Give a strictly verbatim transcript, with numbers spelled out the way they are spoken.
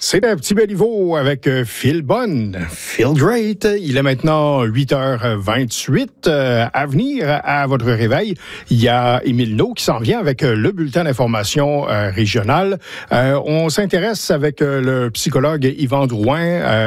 C'est un petit Béliveau avec Phil Bonne, Feel Great. Il est maintenant huit heures vingt-huit. Euh, à venir à votre réveil, il y a Émile Naud qui s'en vient avec le bulletin d'information euh, régional. Euh, on s'intéresse avec le psychologue Yvan Drouin. Euh,